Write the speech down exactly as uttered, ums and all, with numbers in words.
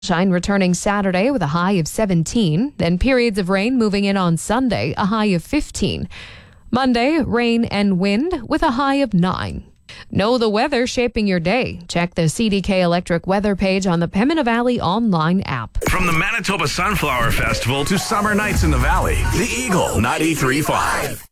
Sunshine returning Saturday with a high of seventeen. Then periods of rain moving in on Sunday, a high of fifteen. Monday, rain and wind with a high of nine. Know the weather shaping your day. Check the C D K Electric weather page on the Pembina Valley online app. From the Manitoba Sunflower Festival to summer nights in the valley, the Eagle ninety-three point five.